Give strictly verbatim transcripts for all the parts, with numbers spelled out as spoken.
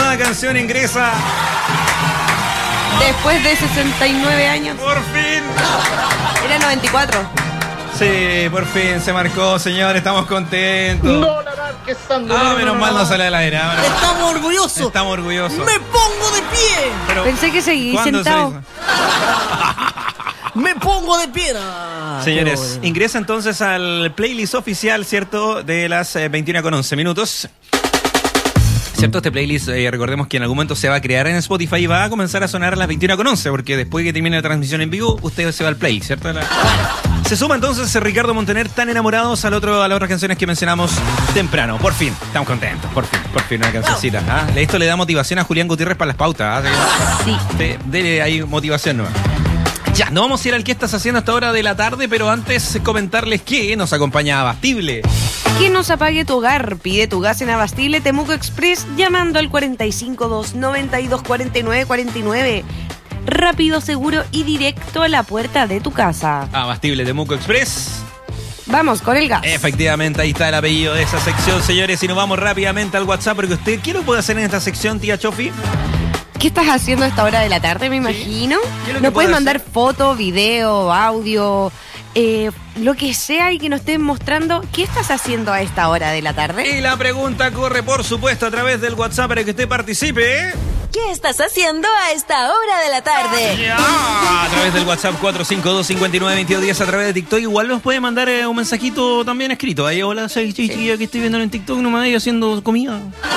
nueva canción ingresa. Después de sesenta y nueve años. Por fin. Era noventa y cuatro. Sí, por fin se marcó, señor. Estamos contentos. No, la verdad que están... Ah, menos mal no sale de la aire. Estamos orgullosos. Estamos orgullosos. Me pongo de pie. Pero, pensé que seguí sentado. Me pongo de pie. Ah, señores, ingresa entonces al playlist oficial, ¿cierto? De las eh, veintiuna con once minutos. ¿Cierto? Este playlist, eh, recordemos que en algún momento se va a crear en Spotify y va a comenzar a sonar a las veintiuna con once, porque después que termine la transmisión en vivo, usted se va al play, ¿cierto? La... Se suma entonces Ricardo Montaner, Tan enamorados, al otro, a las otras canciones que mencionamos temprano. Por fin, estamos contentos, por fin, por fin una cancioncita. ¿Ah? Esto le da motivación a Julián Gutiérrez para las pautas. ¿Ah? Sí. De, dele ahí motivación nueva. Ya, no vamos a ir al qué estás haciendo a esta hora de la tarde, pero antes comentarles que nos acompaña Abastible. Que nos apague tu hogar. Pide tu gas en Abastible Temuco Express llamando al cuarenta y cinco, dos noventa y dos, cuarenta y nueve cuarenta y nueve. Rápido, seguro y directo a la puerta de tu casa. Abastible Temuco Express. Vamos con el gas. Efectivamente, ahí está el apellido de esa sección, señores. Y nos vamos rápidamente al WhatsApp, porque usted, ¿qué lo puede hacer en esta sección, tía Chofi? ¿Qué estás haciendo a esta hora de la tarde, me imagino? ¿Sí? Nos puedes mandar foto, video, audio, eh, lo que sea y que nos estén mostrando qué estás haciendo a esta hora de la tarde. Y la pregunta corre, por supuesto, a través del WhatsApp para que usted participe. ¿Qué estás haciendo a esta hora de la tarde? Ya, a través del WhatsApp cuatro cinco dos, cinco nueve, dos dos uno cero, a través de TikTok. Igual nos puede mandar eh, un mensajito también escrito. Ahí, hola, soy chiquilla que estoy viendo en TikTok, no me voy haciendo comida.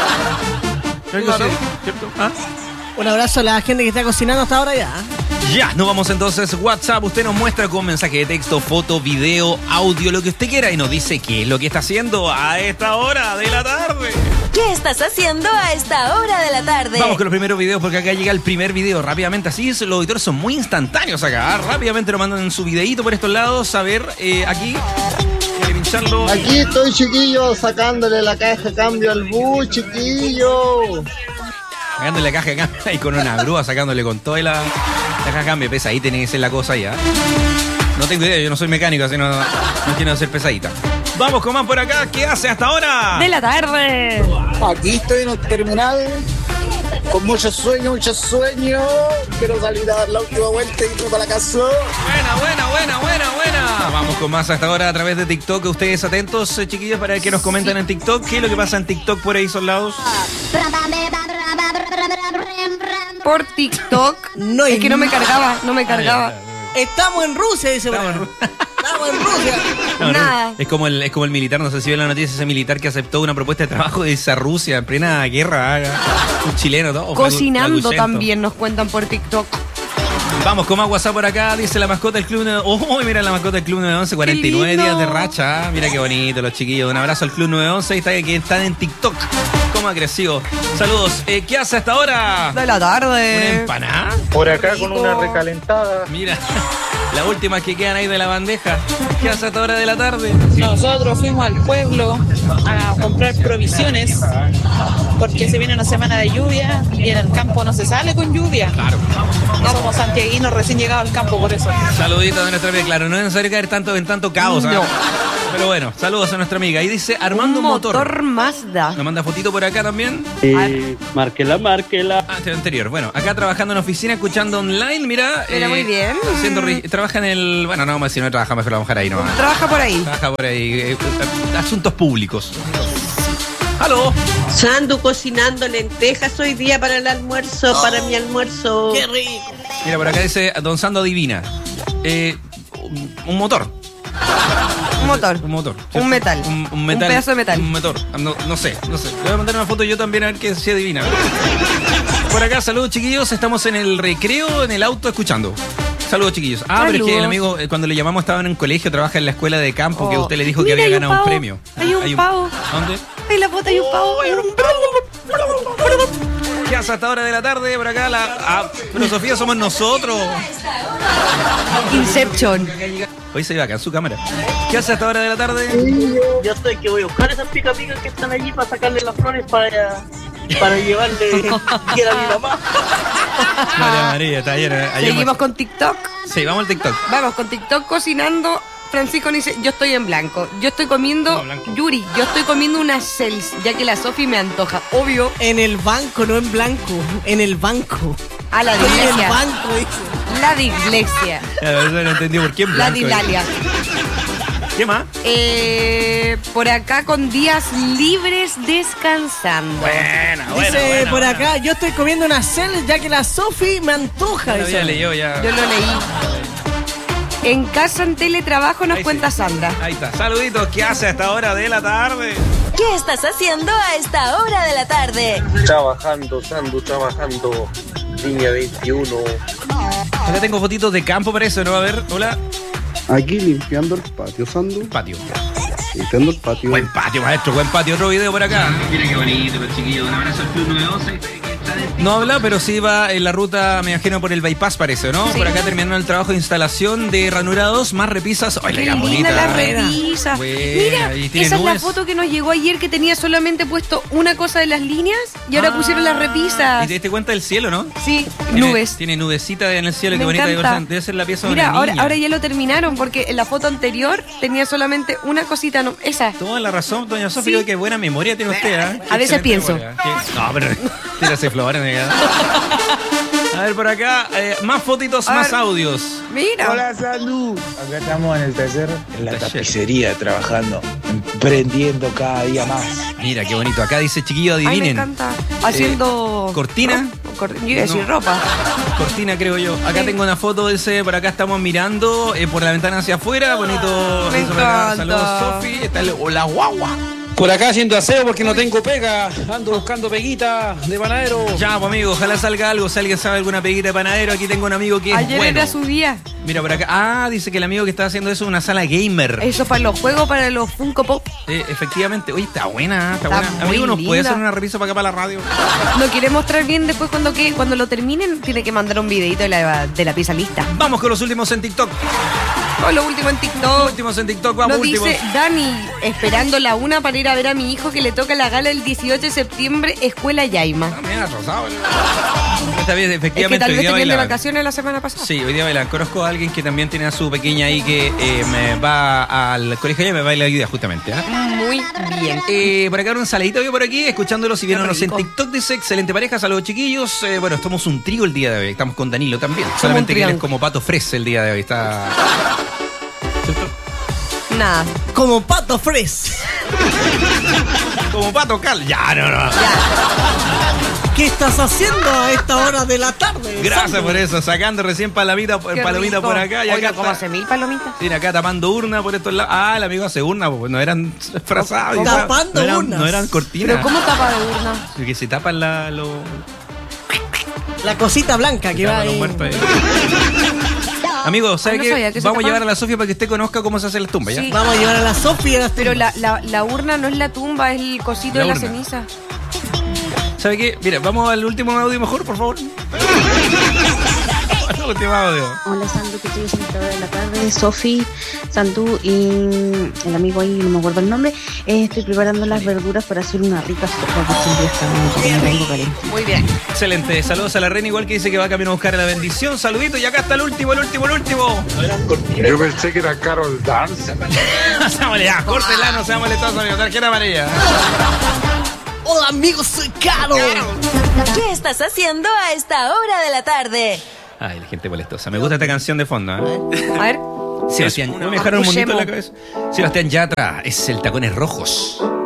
Claro. ¿Cierto? ¿Ah? Un abrazo a la gente que está cocinando hasta ahora ya. Ya, nos vamos entonces. WhatsApp, usted nos muestra con mensaje de texto, foto, video, audio, lo que usted quiera y nos dice qué es lo que está haciendo a esta hora de la tarde. ¿Qué estás haciendo a esta hora de la tarde? Vamos con los primeros videos porque acá llega el primer video rápidamente. Así es, los auditores son muy instantáneos acá. Rápidamente nos mandan su videíto por estos lados. A ver, eh, aquí, eh, pincharlo. Aquí estoy, chiquillo, sacándole la caja de cambio al bus, chiquillo. Sacándole la caja de cambio y con una grúa sacándole con toda la, la caja de cambio. Pesa, ahí tiene que ser la cosa ya. No tengo idea, yo no soy mecánico, así no, no quiero ser pesadita. Vamos con más por acá. ¿Qué hace hasta ahora? De la tarde. Aquí estoy en el terminal, con mucho sueño, mucho sueño. Quiero salir a dar la última vuelta y irme para la casa. Buena, buena, buena, buena, buena. Vamos con más hasta ahora a través de TikTok. Ustedes atentos, eh, chiquillos, para que nos comenten sí. en TikTok. ¿Qué es lo que pasa en TikTok por ahí, soldados? Por TikTok. No, es que no me cargaba, no me cargaba. Ah, ya, ya, ya. Estamos en Rusia, dice. Estamos en Brian. Rusia. Estamos en Rusia. No, Nada. No, es como el es como el militar, no sé si vio la noticia, ese militar que aceptó una propuesta de trabajo de irse a Rusia en plena guerra, un chileno, todo. Cocinando también nos cuentan por TikTok. Vamos con más WhatsApp por acá, dice la mascota del Club nueve once. Oh, mira la mascota del Club nueve once, cuarenta y nueve días de racha. Mira qué bonito los chiquillos. Un abrazo al Club nueve once, está, que están en TikTok. Cómo ha crecido. Saludos. Eh, ¿Qué hace hasta ahora? De la tarde. ¿Una empanada? Por acá con una recalentada. Mira, las últimas que quedan ahí de la bandeja. ¿Qué hace hasta ahora de la tarde? Nosotros fuimos al pueblo a comprar provisiones porque se viene una semana de lluvia y en el campo no se sale con lluvia. Claro. No somos santiaguinos recién llegados al campo, por eso. Saluditos a nuestra amiga. Claro, no es necesario caer tanto en tanto caos. ¿eh? No. Pero bueno, saludos a nuestra amiga. Ahí dice Armando Un motor. Motor. Mazda. Nos manda fotito por acá también. Eh, márquela, márquela. Ah, este anterior. Bueno, acá trabajando en oficina, escuchando online, mira. Mira, muy bien. Haciendo, trabaja en el... Bueno, no, si no trabaja, mejor la mujer ahí nomás. Trabaja por ahí. Trabaja por ahí. Eh, asuntos públicos. ¡Aló! Sandu cocinando lentejas hoy día para el almuerzo, oh, para mi almuerzo. ¡Qué rico! Mira, por acá dice Don Sando adivina. Eh, un, un motor. Un motor. Un motor. ¿Cierto? Un metal. Un, un metal. Un pedazo de metal. Un motor. No, no sé, no sé. Le voy a mandar una foto yo también a ver qué se adivina. Por acá, saludos chiquillos. Estamos en el recreo, en el auto, escuchando. Saludos chiquillos. Ah, Saludos. pero es que el amigo, cuando le llamamos, estaba en un colegio, trabaja en la escuela de campo, oh, que usted le dijo mira, que había ganado un, un premio. Hay un, hay un pavo. ¿Dónde? Hay la foto, hay un pavo. Hay un pavo. ¿Qué hace hasta hora de la tarde? Por acá la ah, filosofía somos nosotros. Inception. Hoy se iba acá en su cámara. ¿Qué hace hasta hora de la tarde? Yo estoy que voy a buscar esas pica picas que están allí para sacarle las flores para, para llevarle quiera a mi mamá. María María, está ayer. ayer Seguimos con TikTok. Sí, vamos al TikTok. Vamos con TikTok cocinando Francisco nos dice, yo estoy en blanco. Yo estoy comiendo, No, blanco. Yuri, yo estoy comiendo unas Cels, ya que la Sofi me antoja. Obvio. En el banco, no en blanco. En el banco. A la de Estoy en el iglesia. banco, dice. La de iglesia. A ver, no entendí por qué en La blanco. de Italia. ¿Qué más? Eh, por acá con días libres descansando. Buena, buena, Dice buena, por buena. acá, yo estoy comiendo una cel ya que la Sofi me antoja. Ya lo dice. había leído ya. Yo lo leí. En casa en teletrabajo nos Ahí cuenta sí. Sandra. Ahí está. Saluditos. ¿Qué hace a esta hora de la tarde? ¿Qué estás haciendo a esta hora de la tarde? Trabajando, Sandu, trabajando. Línea veintiuno. Acá tengo fotitos de campo para eso, ¿no? A ver, hola. Aquí limpiando el patio, Sandu. Patio. Limpiando el patio. Buen patio, maestro, buen patio. Otro video por acá. Mira qué bonito, los chiquillos. Un abrazo al Club nueve once. No habla, pero sí va en la ruta, me imagino, por el bypass, parece, ¿no? Sí. Por acá terminando el trabajo de instalación de ranurados, más repisas. ¡Ay, Qué la linda bonita! la repisa. Buena, Mira, y tiene esa es la nubes. foto que nos llegó ayer que tenía solamente puesto una cosa de las líneas y ahora Ah, pusieron las repisas. Y te diste cuenta del cielo, ¿no? Sí, Tiene- nubes. Tiene nubecita en el cielo, Me qué bonita. encanta. Debe ser la pieza de Mira, una ahora, niña. ahora ya lo terminaron porque en la foto anterior tenía solamente una cosita, no, esa. Toda la razón, doña Sofía, Sí. qué buena memoria tiene usted, ¿eh? Qué A veces excelente pienso. memoria. Qué- No, pero tírase flores, amiga. A ver, por acá, eh, más fotitos, A más ver. audios. Mira. Hola, Sandu. Acá estamos en el taller, en la Taller. tapicería, trabajando, emprendiendo cada día más. Mira, qué bonito. Acá dice, chiquillo, Ay, me adivinen. encanta. Haciendo... ¿cortina? ro- cor- Yo iba a decir No. ropa. Cortina, creo yo. Acá Sí. tengo una foto de ese, por acá estamos mirando eh, por la ventana hacia afuera. Bonito. Me eso por acá. encanta. Saludos, Sofi. Está el, o la guagua. Por acá haciendo aseo porque no tengo pega. Ando buscando peguita de panadero. Ya, pues amigo, ojalá salga algo. Si alguien sabe alguna peguita de panadero, aquí tengo un amigo que es Ayer bueno. era su día. Mira, por acá. Ah, dice que el amigo que está haciendo eso es una sala gamer. Eso para los juegos, para los Funko Pop. Eh, efectivamente. Oye, está buena, está, Está buena. muy Amigo, ¿nos puede linda. hacer una revisa para acá para la radio? Lo quiere mostrar bien después cuando que cuando lo terminen. Tiene que mandar un videito de la, de la pieza lista. Vamos con los últimos en TikTok. Oh, lo último en TikTok. Últimos en TikTok, vamos, Nos últimos. dice Dani, esperando la una para ir a ver a mi hijo que le toca la gala el dieciocho de septiembre, Escuela Yaima. Ah, mira, rosado. Está bien, Es que efectivamente. tal hoy vez día tenían de bailaban. vacaciones la semana pasada. Sí, hoy día bailan. Conozco a alguien que también tiene a su pequeña ahí que eh, me va al colegio y me baila hoy día justamente. ¿ah? Muy bien. Eh, por acá un saladito yo por aquí, escuchándolos y viéndonos en rico. TikTok. Dice, excelente pareja, saludos chiquillos. Eh, bueno, estamos un trío el día de hoy. Estamos con Danilo también. Solamente un que él es triángulo. como Pato Fres el día de hoy. Está... ¿Cierto? Nada. Como pato fres. Como Pato Cal. Ya, no, no. ¿Qué estás haciendo a esta hora de la tarde? Gracias Sandu? por eso. Sacando recién palomita, Qué palomita rico. por acá. Y Oiga, acá como está. hace mil palomitas. Mira, acá tapando urna por estos lados. Ah, el amigo hace urna, pues no eran frazados. ¿Cómo? Tapando no eran, urnas. No eran cortinas. Pero ¿cómo tapa de urna? Que se tapan la, los... La cosita blanca que va tapan los ahí. muertos ahí. Amigo, ¿sabe Ah, no qué? sabía que se Vamos a tapaban. llevar a la Sofía para que usted conozca cómo se hace las tumbas, ¿ya? Sí. Vamos a llevar a la Sofi a las Pero tumbas. la, la, la urna no es la tumba, es el cosito La de la urna. ceniza. ¿Sabe qué? Mira, vamos al último audio mejor, por favor. Al último audio. Hola Sandu, que estoy haciendo esta hora de la tarde. Sofi, Sandu y el amigo ahí, no me acuerdo el nombre. Eh, estoy preparando las verduras para hacer una rica sopa porque un día está muy tengo caliente. Muy bien. Excelente. Saludos a la reina, igual que dice que va camino a buscar la bendición. Saludito, y acá está el último, el último, el último. Yo pensé que era Carol Dance. Seámosle ya, córtela, no seamos molestados, amigo. Tarjeta amarilla. Hola amigos, soy Caro. ¿Qué estás haciendo a esta hora de la tarde? Ay, la gente molestosa. Me gusta esta canción de fondo, ¿eh? A ver. Sebastián, no me dejaron un monito en la cabeza. Sebastián Yatra es el Tacones Rojos.